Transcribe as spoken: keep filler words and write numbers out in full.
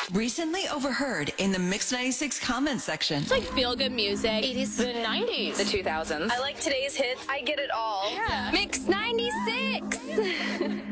Recently overheard in the Mix ninety-six comment section. It's like feel-good music. eighties. The nineties. The two thousands. I like today's hits. I get it all. Yeah. Mix ninety-six.